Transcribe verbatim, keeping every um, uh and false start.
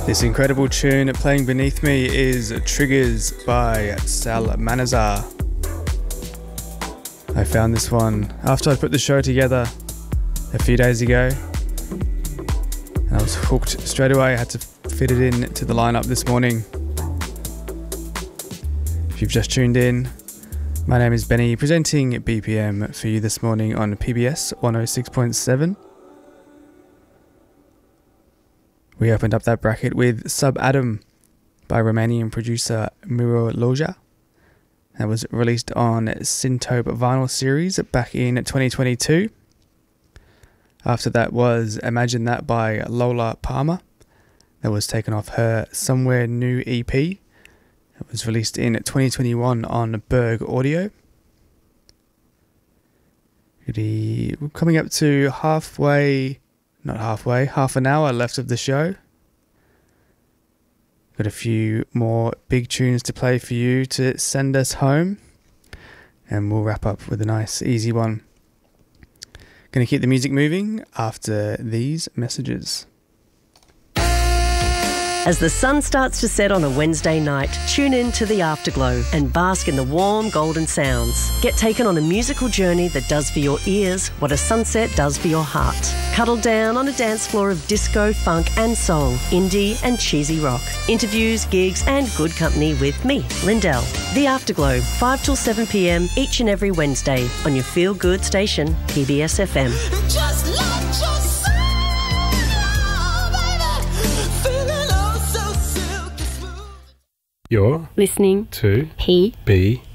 This incredible tune playing beneath me is Triggers by Sal Manazar. I found this one after I put the show together a few days ago, and I was hooked straight away. I had to fit it in to the lineup this morning. If you've just tuned in, my name is Benny, presenting B P M for you this morning on P B S one oh six point seven. We opened up that bracket with Sub Adam by Romanian producer Miro Loja. That was released on Syntope Vinyl Series back in twenty twenty-two. After that was Imagine That by Lola Palmer. That was taken off her Somewhere New E P. It was released in twenty twenty-one on Berg Audio. We're coming up to halfway... Not halfway, half an hour left of the show. Got a few more big tunes to play for you to send us home. And we'll wrap up with a nice, easy one. Going to keep the music moving after these messages. As the sun starts to set on a Wednesday night, tune in to The Afterglow and bask in the warm golden sounds. Get taken on a musical journey that does for your ears what a sunset does for your heart. Cuddle down on a dance floor of disco, funk and soul, indie and cheesy rock. Interviews, gigs and good company with me, Lindell. The Afterglow, five till seven p m each and every Wednesday on your feel-good station, P B S F M. Just let yourself. You're listening to P B